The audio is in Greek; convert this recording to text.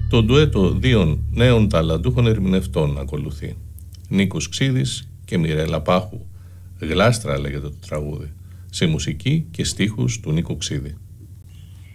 Το ντουέτο δύο νέων ταλαντούχων ερμηνευτών ακολουθεί. Νίκος Ξίδης και Μιρέλα Πάχου. Γλάστρα λέγεται το τραγούδι, σε μουσική και στίχους του Νίκου Ξίδη.